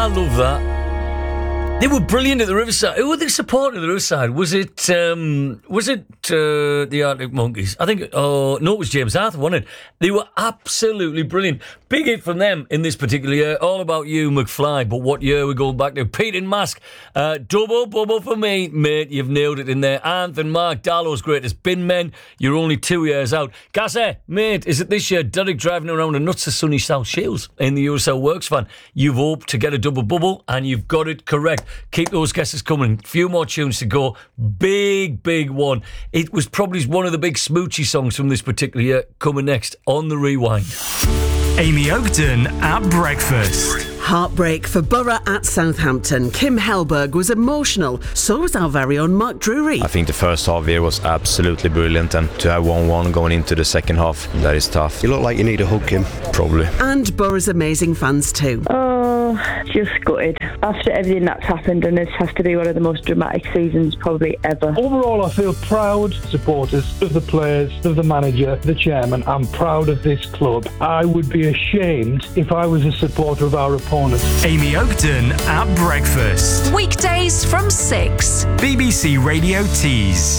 love that. They were brilliant at the Riverside. Who were they supporting at the Riverside? Was it the Arctic Monkeys? I think. Oh no, it was James Arthur, wasn't it? They were absolutely brilliant. Big hit from them in this particular year. All About You, McFly. But what year we're going back to? Pete and Mask. Double bubble for me, mate. You've nailed it in there. Anthony Mark, Darlow's Greatest Bin Men. You're only 2 years out. Gassy, mate, is it this year? Derek driving around a nuts to sunny South Shields in the USL Works fan. You've hoped to get a double bubble and you've got it correct. Keep those guesses coming. Few more tunes to go. Big one. It was probably one of the big smoochy songs from this particular year. Coming next on The Rewind. Amy Oakden at breakfast. Heartbreak for Borough at Southampton. Kim Hellberg was emotional. So was our very own Mark Drury. I think the first half here was absolutely brilliant, and to have 1-1 going into the second half, that is tough. You look like you need a hug, Kim. Probably. And Borough's amazing fans too. Oh, just gutted. After everything that's happened, and this has to be one of the most dramatic seasons probably ever. Overall, I feel proud supporters of the players, of the manager, the chairman. I'm proud of this club. I would be ashamed if I was a supporter of our opponents. Amy Oakden at breakfast. Weekdays from 6. BBC Radio Tees.